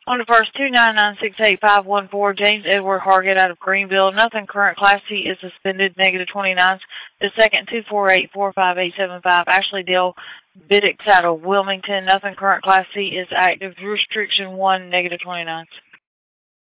On the first, 29968-514, James Edward Hargett out of Greenville. Nothing current. Class C is suspended, -29. The second, 248-45875, Ashley Dale Biddix out of Wilmington. Nothing current. Class C is active. Restriction 1, -29.